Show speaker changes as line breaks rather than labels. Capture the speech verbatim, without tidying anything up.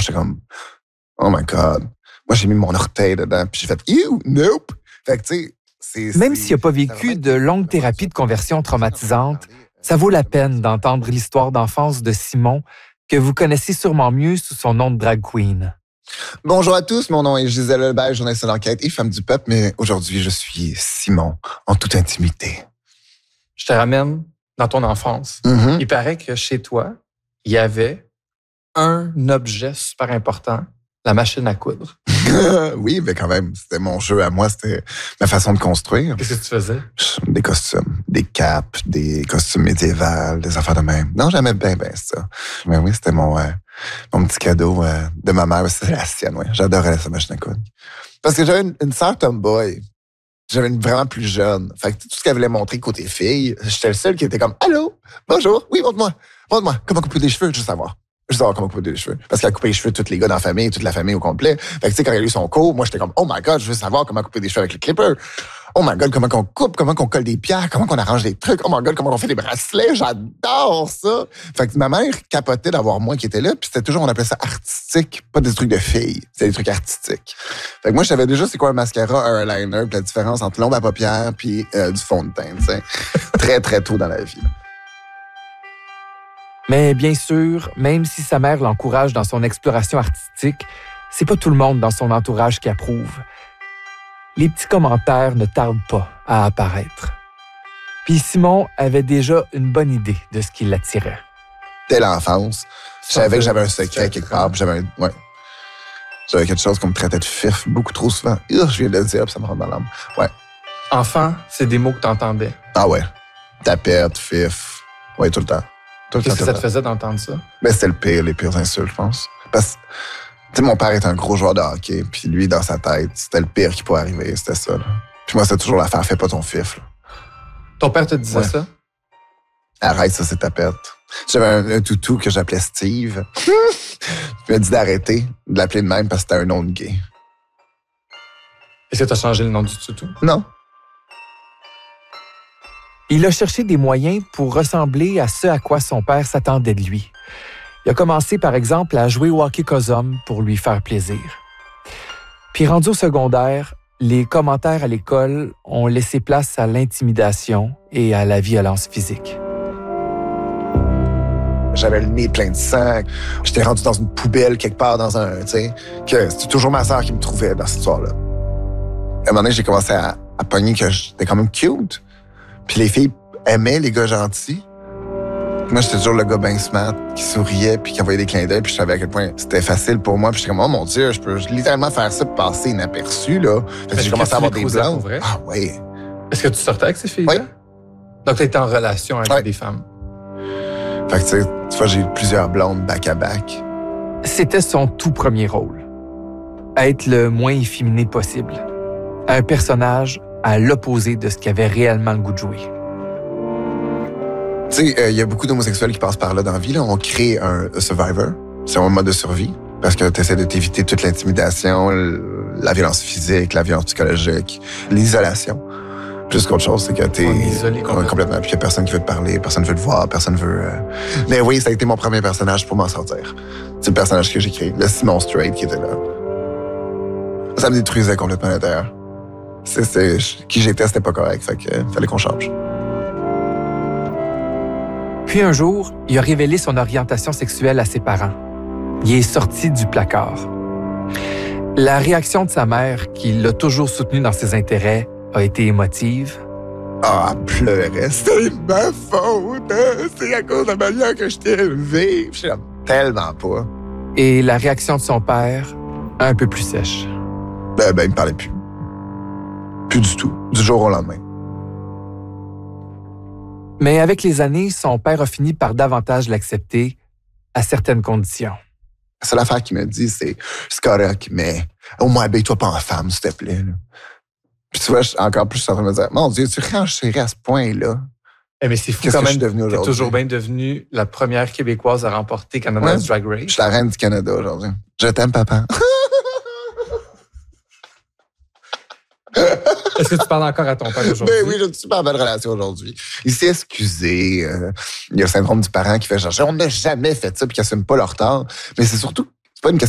j'étais comme, oh my God. Moi, j'ai mis mon orteil dedans, puis j'ai fait, ew, nope. Fait que, tu sais, c'est.
Même
c'est,
s'il n'a pas vécu de longues thérapies de conversion traumatisantes, ça vaut la peine d'entendre l'histoire d'enfance de Simon, que vous connaissez sûrement mieux sous son nom de drag queen.
Bonjour à tous, mon nom est Gisèle Lebert, journaliste d'enquête et femme du peuple, mais aujourd'hui, je suis Simon, en toute intimité.
Je te ramène dans ton enfance.
Mm-hmm.
Il paraît que chez toi, il y avait un objet super important, la machine à coudre.
Oui, mais quand même, c'était mon jeu à moi, c'était ma façon de construire.
Qu'est-ce que tu faisais?
Des costumes, des capes, des costumes médiévals, des affaires de même. Non, j'aimais bien, bien ça. Mais oui, c'était mon, euh, mon petit cadeau euh, de ma mère. C'était la sienne, oui. J'adorais sa machine à coudre. Parce que j'avais une, une sœur tomboy. J'avais une vraiment plus jeune. Fait que tout ce qu'elle voulait montrer côté fille, j'étais le seul qui était comme « Allô? Bonjour? Oui, montre-moi. Montre-moi. Comment couper des cheveux? Je veux savoir. » Je veux savoir comment couper des cheveux. Parce qu'elle a coupé les cheveux de tous les gars dans la famille, toute la famille au complet. Fait que, tu sais, quand elle a eu son cours, moi, j'étais comme, oh my God, je veux savoir comment couper des cheveux avec le clipper. Oh my God, comment qu'on coupe, comment qu'on colle des pierres, comment qu'on arrange des trucs. Oh my God, comment on fait des bracelets. J'adore ça. Fait que ma mère capotait d'avoir moi qui était là, puis c'était toujours, on appelait ça artistique, pas des trucs de filles. C'était des trucs artistiques. Fait que moi, je savais déjà c'est quoi un mascara, un eyeliner, puis la différence entre l'ombre à paupières puis euh, du fond de teint, tu sais. Très, très tôt dans la vie.
Mais bien sûr, même si sa mère l'encourage dans son exploration artistique, c'est pas tout le monde dans son entourage qui approuve. Les petits commentaires ne tardent pas à apparaître. Puis Simon avait déjà une bonne idée de ce qui l'attirait.
Dès l'enfance, je savais que j'avais un secret quelque part, puis j'avais un... Ouais. J'avais quelque chose qu'on me traitait de fif beaucoup trop souvent. Urgh, je viens de le dire, puis ça me rentre dans l'âme. Ouais.
Enfant, c'est des mots que tu entendais.
Ah ouais. Tapette, fif. Ouais, tout le temps. Tout le
Qu'est-ce
temps,
que ça
tout
te
le temps.
faisait d'entendre ça?
Ben, c'était le pire, les pires insultes, je pense. Parce que, tu sais, mon père est un gros joueur de hockey, puis lui, dans sa tête, c'était le pire qui pouvait arriver, c'était ça, là. Puis moi, c'était toujours l'affaire, fais pas ton fif, là.
Ton père te disait
Ouais.
ça?
Arrête, ça, c'est tapette. J'avais un, un toutou que j'appelais Steve. Il m'a dit d'arrêter de l'appeler de même parce que c'était un nom de gay.
Est-ce que tu as changé le nom du toutou?
Non.
Il a cherché des moyens pour ressembler à ce à quoi son père s'attendait de lui. Il a commencé, par exemple, à jouer au hockey cosum pour lui faire plaisir. Puis rendu au secondaire, les commentaires à l'école ont laissé place à l'intimidation et à la violence physique.
J'avais le nez plein de sang. J'étais rendu dans une poubelle quelque part dans un, tu sais, que c'était toujours ma sœur qui me trouvait dans cette histoire-là. À un moment donné, j'ai commencé à, à pogner que j'étais quand même cute. Puis les filles aimaient les gars gentils. Moi, j'étais toujours le gars bien smart qui souriait puis qui envoyait des clins d'œil. Puis je savais à quel point c'était facile pour moi. Puis j'étais comme, oh mon Dieu, je peux littéralement faire ça pour passer inaperçu, là. Fait que j'ai commencé à avoir des blancs. Ah oui.
Est-ce que tu sortais avec ces filles-là?
Oui.
Donc, tu étais en relation avec
Ouais.
des femmes.
Fait que, tu sais, tu vois, j'ai eu plusieurs blondes back-à-back.
C'était son tout premier rôle. Être le moins efféminé possible. Un personnage à l'opposé de ce qu'il avait réellement le goût de jouer.
Tu sais, il euh, y a beaucoup d'homosexuels qui passent par là dans la vie. Là. On crée un, un survivor. C'est un mode de survie. Parce que tu essaies de t'éviter toute l'intimidation, la violence physique, la violence psychologique, l'isolation. Plus qu'autre chose, c'est que t'es
On est isolé complètement.
complètement. Puis qu'il y a personne qui veut te parler, personne veut te voir, personne veut... Euh... Mais oui, ça a été mon premier personnage pour m'en sortir. C'est le personnage que j'ai créé, le Simon Straight qui était là. Ça me détruisait complètement à l'intérieur. C'est, c'est, qui j'étais, c'était pas correct. Fait que euh, fallait qu'on change.
Puis un jour, il a révélé son orientation sexuelle à ses parents. Il est sorti du placard. La réaction de sa mère, qui l'a toujours soutenu dans ses intérêts, a été émotive.
Ah, elle pleurait. C'est ma faute. Hein? C'est à cause de la manière que je t'ai élevé. Je l'aime tellement pas.
Et la réaction de son père, un peu plus sèche.
Ben, ben, il me parlait plus. Plus du tout. Du jour au lendemain.
Mais avec les années, son père a fini par davantage l'accepter à certaines conditions.
La seule affaire qu'il me dit, c'est « C'est correct, mais au moins habille-toi pas en femme, s'il te plaît. » Puis tu vois, encore plus, je suis en train de me dire « Mon Dieu, tu renchéris à ce point-là. »
Eh, mais c'est fou
Qu'est-ce
quand
que je
même.
suis devenu
T'es
aujourd'hui?
toujours bien devenue la première Québécoise à remporter Canada's
Ouais.
Drag Race.
Je suis la reine du Canada aujourd'hui. Je t'aime, papa.
Est-ce que tu parles encore à ton père aujourd'hui?
Ben oui, j'ai une super belle relation aujourd'hui. Il s'est excusé. Euh, il y a le syndrome du parent qui fait genre, on n'a jamais fait ça puis qui assume pas leur tort. Mais c'est surtout, c'est pas une question